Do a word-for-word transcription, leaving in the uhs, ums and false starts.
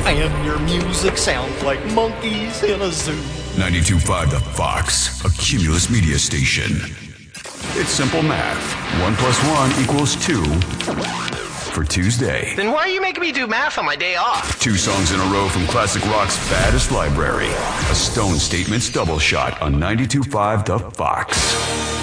And your music sounds like monkeys in a zoo. ninety-two point five The Fox, a Cumulus media station. It's simple math. One plus one equals two for Tuesday. Then why are you making me do math on my day off? Two songs in a row from classic rock's baddest library. A Stone Statements double shot on ninety-two point five The Fox.